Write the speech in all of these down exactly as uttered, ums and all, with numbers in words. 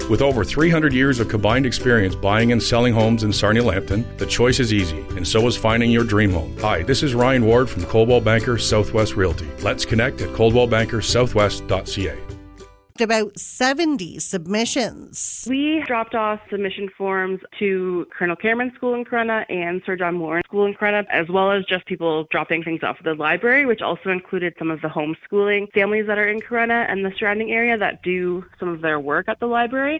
With over three hundred years of combined experience buying and selling homes in Sarnia-Lambton, the choice is easy, and so is finding your dream home. Hi, this is Ryan Ward from Coldwell Banker Southwest Realty. Let's connect at coldwell banker southwest dot c a. About seventy submissions. We dropped off submission forms to Colonel Cameron School in Corunna and Sir John Moore School in Corunna, as well as just people dropping things off at the library, which also included some of the homeschooling families that are in Corunna and the surrounding area that do some of their work at the library.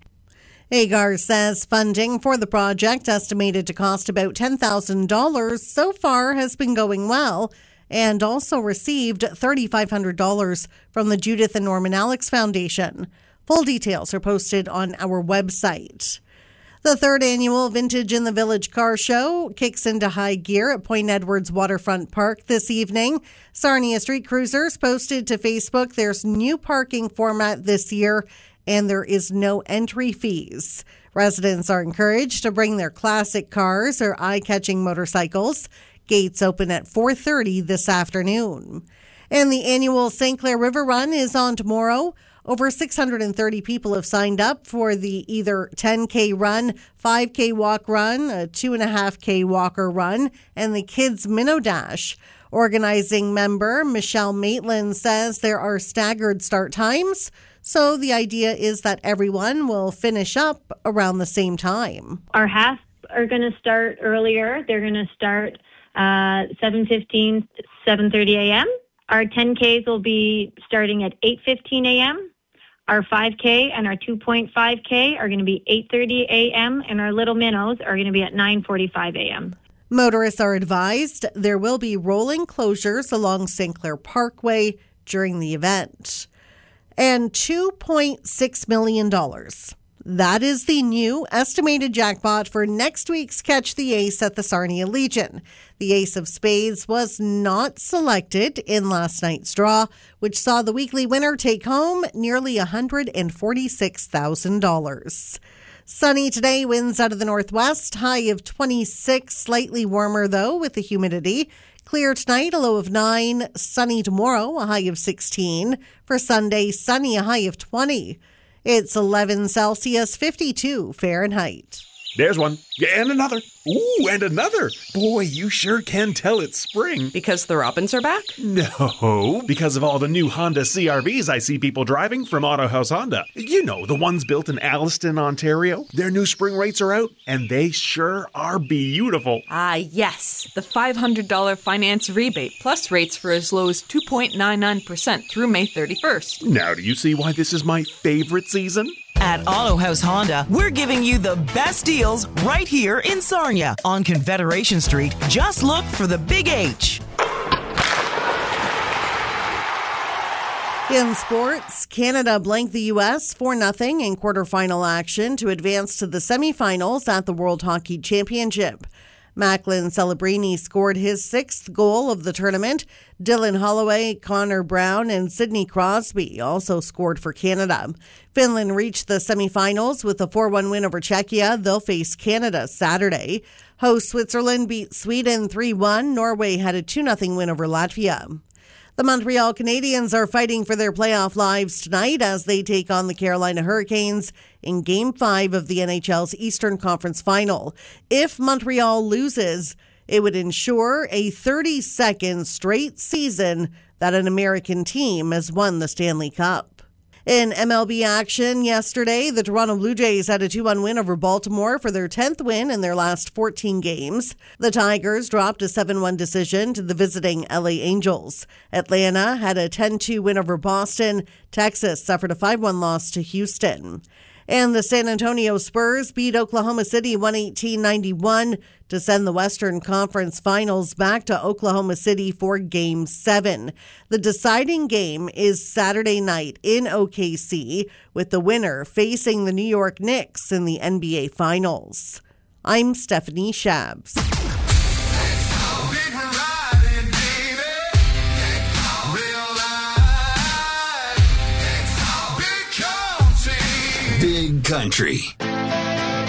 Agar says funding for the project, estimated to cost about ten thousand dollars, so far has been going well, and also received three thousand five hundred dollars from the Judith and Norman Alex Foundation. Full details are posted on our website. The third annual Vintage in the Village Car Show kicks into high gear at Point Edwards Waterfront Park this evening. Sarnia Street Cruisers posted to Facebook there's new parking format this year, and there is no entry fees. Residents are encouraged to bring their classic cars or eye-catching motorcycles. Gates open at four thirty this afternoon. And the annual Saint Clair River Run is on tomorrow. Over six hundred thirty people have signed up for the either ten K run, five K walk run, a two point five K walker run, and the Kids Minnow Dash. Organizing member Michelle Maitland says there are staggered start times, so the idea is that everyone will finish up around the same time. Our halves are going to start earlier. They're going to start Uh, seven fifteen, seven thirty a.m. Our ten Ks will be starting at eight fifteen a.m. Our five K and our two point five K are going to be eight thirty a.m. and our little minnows are going to be at nine forty-five a.m. Motorists are advised there will be rolling closures along Saint Clair Parkway during the event. And two point six million dollars. That is the new estimated jackpot for next week's Catch the Ace at the Sarnia Legion. The Ace of Spades was not selected in last night's draw, which saw the weekly winner take home nearly one hundred forty-six thousand dollars. Sunny today, winds out of the northwest, high of twenty-six, slightly warmer though with the humidity. Clear tonight, a low of nine. Sunny tomorrow, a high of sixteen. For Sunday, sunny, a high of twenty. It's eleven Celsius, fifty-two Fahrenheit. There's one. Yeah, and another. Ooh, and another. Boy, you sure can tell it's spring. Because the Robins are back? No, because of all the new Honda C R Vs I see people driving from Auto House Honda. You know, the ones built in Alliston, Ontario. Their new spring rates are out, and they sure are beautiful. Ah, yes. The five hundred dollars finance rebate, plus rates for as low as two point nine nine percent through May thirty-first. Now, do you see why this is my favorite season? At Auto House Honda, we're giving you the best deals right here in Sarnia on Confederation Street. Just look for the Big H. In sports, Canada blanked the U S four nothing in quarterfinal action to advance to the semifinals at the World Hockey Championship. Macklin Celebrini scored his sixth goal of the tournament. Dylan Holloway, Connor Brown, and Sidney Crosby also scored for Canada. Finland reached the semifinals with a four one win over Czechia. They'll face Canada Saturday. Host Switzerland beat Sweden three one. Norway had a two nothing win over Latvia. The Montreal Canadiens are fighting for their playoff lives tonight as they take on the Carolina Hurricanes in Game five of the N H L's Eastern Conference Final. If Montreal loses, it would ensure a thirty-second straight season that an American team has won the Stanley Cup. In M L B action yesterday, the Toronto Blue Jays had a two one win over Baltimore for their tenth win in their last fourteen games. The Tigers dropped a seven one decision to the visiting L A Angels. Atlanta had a ten two win over Boston. Texas suffered a five one loss to Houston. And the San Antonio Spurs beat Oklahoma City one eighteen ninety-one to send the Western Conference Finals back to Oklahoma City for Game seven. The deciding game is Saturday night in O K C, with the winner facing the New York Knicks in the N B A Finals. I'm Stephanie Shabs. Big Country.